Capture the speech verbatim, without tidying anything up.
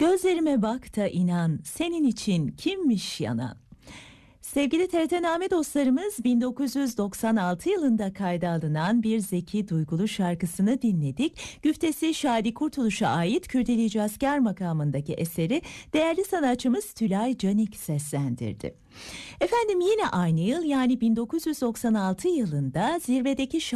Gözlerime bak da inan, senin için kimmiş yanan? Sevgili T R T dostlarımız, bin dokuz yüz doksan altı yılında kayda alınan bir Zeki Duygulu şarkısını dinledik. Güftesi Şadi Kurtuluş'a ait Kürdeleyeci Asker makamındaki eseri değerli sanatçımız Tülay Canik seslendirdi. Efendim, yine aynı yıl, yani bin dokuz yüz doksan altı yılında zirvedeki